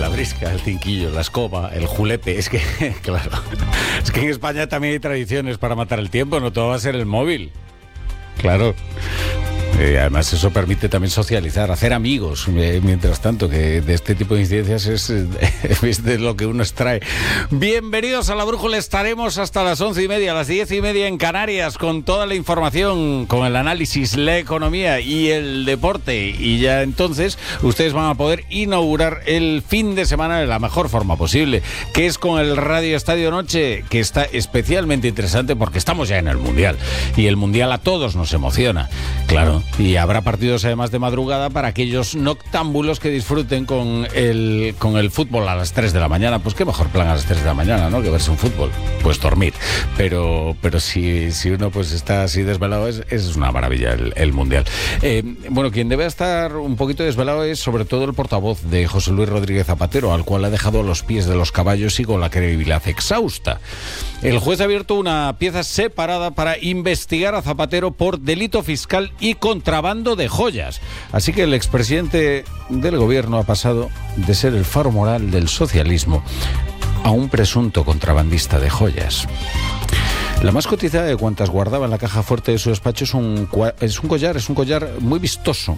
La brisca, el cinquillo, la escoba, el julepe. Es que, claro, es que en España también hay tradiciones para matar el tiempo, no todo va a ser el móvil. Claro. Además eso permite también socializar, hacer amigos, mientras tanto, que de este tipo de incidencias es de lo que uno extrae. Bienvenidos a La Brújula, estaremos hasta las 11:30, las 10:30 en Canarias, con toda la información, con el análisis, la economía y el deporte, y ya entonces ustedes van a poder inaugurar el fin de semana de la mejor forma posible, que es con el Radio Estadio Noche, que está especialmente interesante porque estamos ya en el Mundial, y el Mundial a todos nos emociona, claro. Y habrá partidos además de madrugada para aquellos noctámbulos que disfruten con el fútbol a las 3 de la mañana. Pues qué mejor plan a las 3 de la mañana, ¿no?, que verse un fútbol. Pues dormir. Pero si uno pues está así desvelado, es una maravilla el Mundial. Bueno, quien debe estar un poquito desvelado es sobre todo el portavoz de José Luis Rodríguez Zapatero, al cual ha dejado a los pies de los caballos y con la credibilidad exhausta. El juez ha abierto una pieza separada para investigar a Zapatero por delito fiscal y contrabando de joyas. Así que el expresidente del gobierno ha pasado de ser el faro moral del socialismo a un presunto contrabandista de joyas. La más cotizada de cuantas guardaba en la caja fuerte de su despacho es un collar muy vistoso.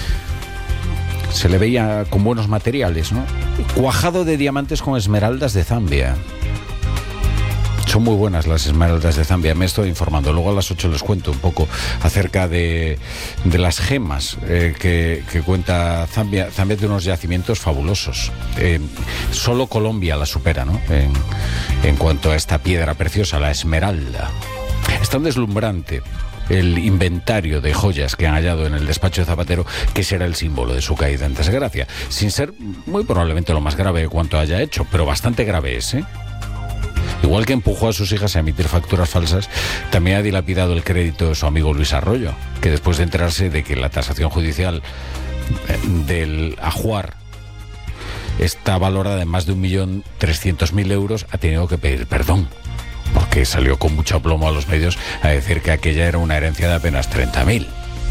Se le veía con buenos materiales, ¿no? Cuajado de diamantes con esmeraldas de Zambia. Son muy buenas las esmeraldas de Zambia, me estoy informando. Luego a las 8 les cuento un poco acerca de las gemas que cuenta Zambia. Zambia tiene unos yacimientos fabulosos. Solo Colombia la supera, ¿no?, en cuanto a esta piedra preciosa, la esmeralda. Es tan deslumbrante el inventario de joyas que han hallado en el despacho de Zapatero, que será el símbolo de su caída en desgracia. Sin ser muy probablemente lo más grave de cuanto haya hecho, pero bastante grave es, ¿eh? Igual que empujó a sus hijas a emitir facturas falsas, también ha dilapidado el crédito de su amigo Luis Arroyo, que después de enterarse de que la tasación judicial del ajuar está valorada en más de 1.300.000 euros, ha tenido que pedir perdón, porque salió con mucho aplomo a los medios a decir que aquella era una herencia de apenas 30.000.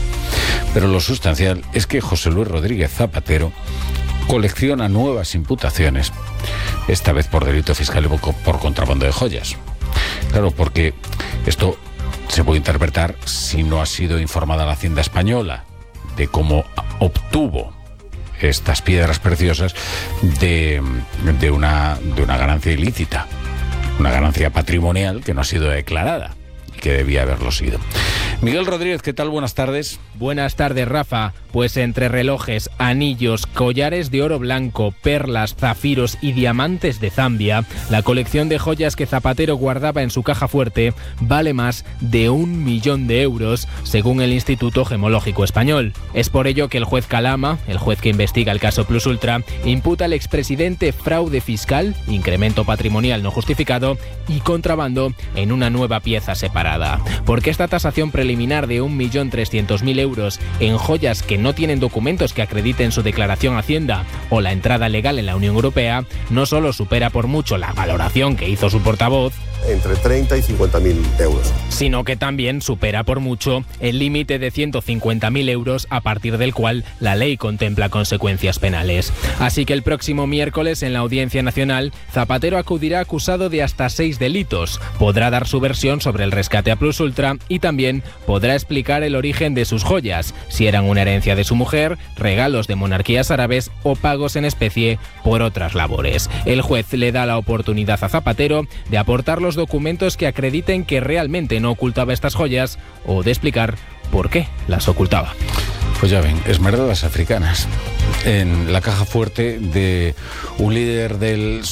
Pero lo sustancial es que José Luis Rodríguez Zapatero colecciona nuevas imputaciones, esta vez por delito fiscal y por contrabando de joyas. Claro, porque esto se puede interpretar, si no ha sido informada la Hacienda española de cómo obtuvo estas piedras preciosas, de una ganancia ilícita, una ganancia patrimonial que no ha sido declarada y que debía haberlo sido. Miguel Rodríguez, ¿qué tal? Buenas tardes. Buenas tardes, Rafa. Pues entre relojes, anillos, collares de oro blanco, perlas, zafiros y diamantes de Zambia, la colección de joyas que Zapatero guardaba en su caja fuerte vale más de 1 millón de euros, según el Instituto Gemológico Español. Es por ello que el juez Calama, el juez que investiga el caso Plus Ultra, imputa al expresidente fraude fiscal, incremento patrimonial no justificado y contrabando en una nueva pieza separada. Porque esta tasación preliminar de 1.300.000 euros en joyas que no tienen documentos que acrediten su declaración a Hacienda o la entrada legal en la Unión Europea no solo supera por mucho la valoración que hizo su portavoz, entre 30 y 50.000 euros. Sino que también supera por mucho el límite de 150.000 euros a partir del cual la ley contempla consecuencias penales. Así que el próximo miércoles en la Audiencia Nacional, Zapatero acudirá acusado de hasta 6 delitos. Podrá dar su versión sobre el rescate a Plus Ultra y también podrá explicar el origen de sus joyas, si eran una herencia de su mujer, regalos de monarquías árabes o pagos en especie por otras labores. El juez le da la oportunidad a Zapatero de aportar los documentos que acrediten que realmente no ocultaba estas joyas o de explicar por qué las ocultaba. Pues ya ven, esmeraldas africanas en la caja fuerte de un líder del